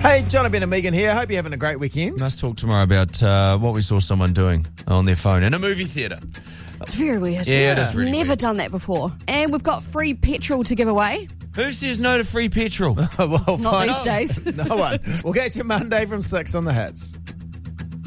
Hey, Jonathan and Megan here. Hope you're having a great weekend. Let's talk tomorrow about what we saw someone doing on their phone in a movie theatre. It's very weird. Yeah, it is really Never weird. done that before. And we've got free petrol to give away. Who says no to free petrol? Well, Not these days. No one. We'll get you Monday from 6 on the Hits.